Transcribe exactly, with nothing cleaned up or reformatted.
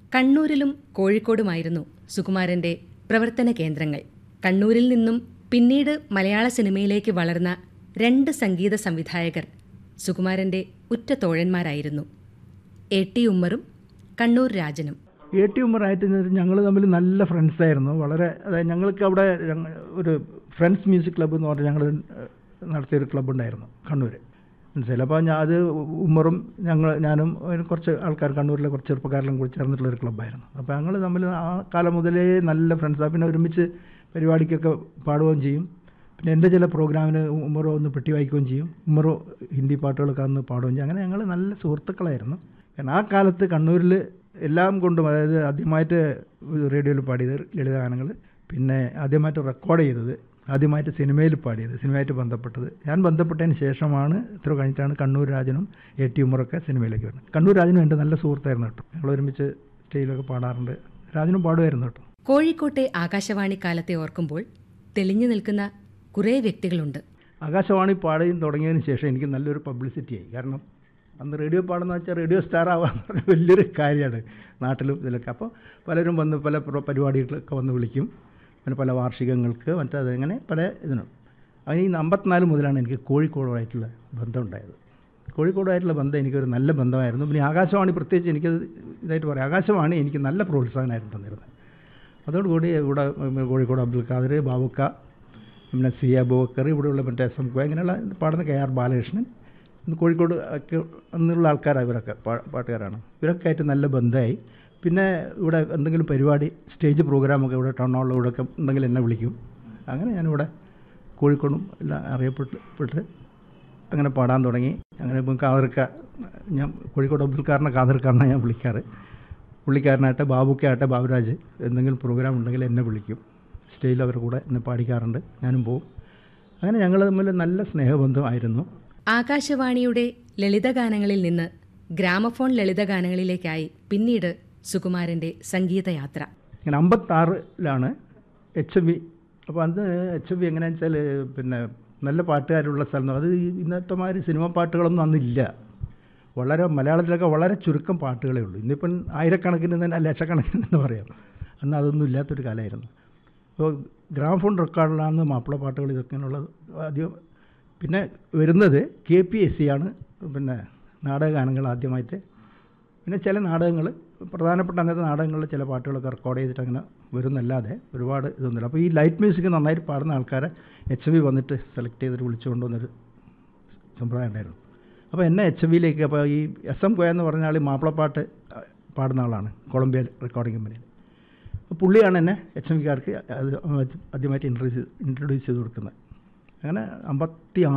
കണ്ണൂരിലും കോഴിക്കോടുമായിരുന്നു സുകുമാരന്റെ പ്രവർത്തന കേന്ദ്രങ്ങൾ. കണ്ണൂരിൽ നിന്നും പിന്നീട് മലയാള സിനിമയിലേക്ക് വളർന്ന രണ്ട് സംഗീത സംവിധായകർ സുകുമാരന്റെ ഉറ്റ തോഴന്മാരായിരുന്നു. A T ഉമ്മറും Kannur രാജനും. A T ഉമ്മറായിട്ട് ഞങ്ങൾ തമ്മിൽ നല്ല ഫ്രണ്ട്സായിരുന്നു. വളരെ അതായത് ഞങ്ങൾക്ക് അവിടെ ഒരു ഫ്രണ്ട്സ് മ്യൂസിക് ക്ലബ്ബ് എന്ന് പറഞ്ഞാൽ ഞങ്ങൾ നടത്തിയൊരു ക്ലബ്ബുണ്ടായിരുന്നു കണ്ണൂർ, മനസ്സിലായി. അപ്പോൾ ഞാൻ അത് ഉമ്മറും ഞങ്ങൾ ഞാനും കുറച്ച് ആൾക്കാർ കണ്ണൂരിലെ കുറച്ച് ചെറുപ്പക്കാരെല്ലാം കൂടി ചേർന്നിട്ടുള്ളൊരു ക്ലബ്ബായിരുന്നു. അപ്പോൾ ഞങ്ങൾ തമ്മിൽ ആ കാലം മുതലേ നല്ല ഫ്രണ്ട്സാണ്. പിന്നെ ഒരുമിച്ച് പരിപാടിക്കൊക്കെ പാടുകയും ചെയ്യും. പിന്നെ എൻ്റെ ചില പ്രോഗ്രാമിന് ഉമ്മറോ ഒന്ന് പെട്ടി വായിക്കുകയും ചെയ്യും. ഉമ്മറോ ഹിന്ദി പാട്ടുകളൊക്കെ അന്ന് പാടുകയും ചെയ്യും. അങ്ങനെ ഞങ്ങൾ നല്ല സുഹൃത്തുക്കളായിരുന്നു. കാരണം ആ കാലത്ത് കണ്ണൂരിൽ എല്ലാം കൊണ്ടും, അതായത് ആദ്യമായിട്ട് റേഡിയോയിൽ പാടിയത് ലളിതഗാനങ്ങൾ, പിന്നെ ആദ്യമായിട്ട് റെക്കോർഡ് ചെയ്തത്, ആദ്യമായിട്ട് സിനിമയിൽ പാടിയത്, സിനിമയായിട്ട് ബന്ധപ്പെട്ടത് ഞാൻ ബന്ധപ്പെട്ടതിന് ശേഷമാണ്. ഇത്ര കഴിഞ്ഞിട്ടാണ് കണ്ണൂർ രാജനും എ ടി ഉമ്മറൊക്കെ സിനിമയിലേക്ക് വരുന്നത്. കണ്ണൂർ രാജനും എൻ്റെ നല്ല സുഹൃത്തായിരുന്നു കേട്ടോ. ഞങ്ങൾ ഒരുമിച്ച് സ്റ്റേജിലൊക്കെ പാടാറുണ്ട്. രാജനും പാടുമായിരുന്നു കേട്ടോ. കോഴിക്കോട്ടെ ആകാശവാണി കാലത്തെ ഓർക്കുമ്പോൾ തെളിഞ്ഞു നിൽക്കുന്ന കുറേ വ്യക്തികളുണ്ട്. ആകാശവാണി പാടുകയും തുടങ്ങിയതിന് ശേഷം എനിക്ക് നല്ലൊരു പബ്ലിസിറ്റിയായി. കാരണം അന്ന് റേഡിയോ പാടുന്ന വെച്ചാൽ റേഡിയോ സ്റ്റാർ ആവാന്ന് പറഞ്ഞാൽ വലിയൊരു കാര്യമാണ് നാട്ടിലും ഇതിലൊക്കെ. അപ്പോൾ പലരും വന്ന് പല പരിപാടികളൊക്കെ വന്ന് വിളിക്കും. പിന്നെ പല വാർഷികങ്ങൾക്ക് മറ്റത് അങ്ങനെ പല ഇതിനും. അതിന് ഈ അമ്പത്തിനാല് മുതലാണ് എനിക്ക് കോഴിക്കോടുമായിട്ടുള്ള ബന്ധം ഉണ്ടായത്. കോഴിക്കോടുമായിട്ടുള്ള ബന്ധം എനിക്കൊരു നല്ല ബന്ധമായിരുന്നു. പിന്നെ ആകാശവാണി പ്രത്യേകിച്ച് എനിക്കത് ഇതായിട്ട് പറയാം, ആകാശവാണി എനിക്ക് നല്ല പ്രോത്സാഹനമായിരുന്നു തന്നിരുന്നത്. അതോടുകൂടി ഇവിടെ കോഴിക്കോട് അബ്ദുൽ ഖാദർ, ബാബുക്ക, പിന്നെ സി അബൂബക്കർ, ഇവിടെയുള്ള മറ്റേ എസ് എം കോ, ഇങ്ങനെയുള്ള പാടുന്ന കെ ആർ ബാലകൃഷ്ണൻ, കോഴിക്കോട് ഒക്കെ എന്നുള്ള ആൾക്കാരാണ് ഇവരൊക്കെ, പാട്ടുകാരാണ്. ഇവരൊക്കെ ആയിട്ട് നല്ല ബന്ധമായി. പിന്നെ ഇവിടെ എന്തെങ്കിലും പരിപാടി, സ്റ്റേജ് പ്രോഗ്രാമൊക്കെ ഇവിടെ ടൗൺ ഹാളിൽ ഇവിടെ ഒക്കെ ഉണ്ടെങ്കിൽ എന്നെ വിളിക്കും. അങ്ങനെ ഞാനിവിടെ കോഴിക്കോടും എല്ലാം അറിയപ്പെട്ട് അങ്ങനെ പാടാൻ തുടങ്ങി. അങ്ങനെ ഇപ്പം കാതർക്ക, ഞാൻ കോഴിക്കോട് അബ്ദുൽ ഖാദറിനെ കാതർക്കാരനാണ് ഞാൻ വിളിക്കാറ്. പുള്ളിക്കാരനായിട്ട് ബാബുക്കായിട്ട് ബാബുരാജ് എന്തെങ്കിലും പ്രോഗ്രാം ഉണ്ടെങ്കിൽ എന്നെ വിളിക്കും. സ്റ്റേജിൽ അവരുടെ കൂടെ എന്നെ പാടിക്കാറുണ്ട്, ഞാനും പോവും. അങ്ങനെ ഞങ്ങൾ തമ്മിൽ നല്ല സ്നേഹബന്ധമായിരുന്നു. ആകാശവാണിയുടെ ലളിതഗാനങ്ങളിൽ നിന്ന് ഗ്രാമഫോൺ ലളിതഗാനങ്ങളിലേക്കായി പിന്നീട് സുകുമാരന്റെ സംഗീതയാത്ര. ഇങ്ങനെ അമ്പത്താറിലാണ് എച്ച് എം വി. അപ്പോൾ അന്ന് എച്ച് എം വി എങ്ങനെയാണെന്ന് വെച്ചാൽ പിന്നെ നല്ല പാട്ടുകാരുള്ള സ്ഥലം. അത് ഇന്നത്തെ മാതിരി സിനിമ പാട്ടുകളൊന്നും അന്നില്ല. വളരെ മലയാളത്തിലൊക്കെ വളരെ ചുരുക്കം പാട്ടുകളേ ഉള്ളൂ. ഇന്നിപ്പം ആയിരക്കണക്കിന് തന്നെ ലക്ഷക്കണക്കിന് എന്ന് പറയാം. അന്ന് അതൊന്നും ഇല്ലാത്തൊരു കാലമായിരുന്നു. അപ്പോൾ ഗ്രാമഫോൺ റെക്കോർഡിലാണ് മാപ്പിള പാട്ടുകൾ ഇതൊക്കെയാണുള്ളത് ആദ്യം. പിന്നെ വരുന്നത് കെ പി എസ് സി ആണ്, പിന്നെ നാടകഗാനങ്ങൾ ആദ്യമായിട്ട്. പിന്നെ ചില നാടകങ്ങൾ, പ്രധാനപ്പെട്ട അങ്ങനത്തെ നാടകങ്ങളിൽ ചില പാട്ടുകളൊക്കെ റെക്കോർഡ് ചെയ്തിട്ട് അങ്ങനെ വരുന്നല്ലാതെ ഒരുപാട് ഇതൊന്നുമില്ല. അപ്പോൾ ഈ ലൈറ്റ് മ്യൂസിക് നന്നായിട്ട് പാടുന്ന ആൾക്കാരെ എച്ച് വി വന്നിട്ട് സെലക്ട് ചെയ്തിട്ട് വിളിച്ചു കൊണ്ടുവന്നൊരു സമ്പ്രദായം ഉണ്ടായിരുന്നു. അപ്പോൾ എന്നെ എച്ച് എം വിയിലേക്ക്, അപ്പോൾ ഈ എസ് എം കോയ എന്ന് പറഞ്ഞ ആൾ മാപ്പിളപ്പാട്ട് പാടുന്ന ആളാണ്, കൊളംബിയ റെക്കോർഡിംഗ് കമ്പനിയിൽ. അപ്പോൾ പുള്ളിയാണ് എന്നെ എച്ച് എം വിക്കാർക്ക് അത് ആദ്യമായിട്ട് ഇൻട്രൊഡ്യൂസ് ഇൻട്രൊഡ്യൂസ് ചെയ്ത് കൊടുക്കുന്നത്. അങ്ങനെ അമ്പത്തി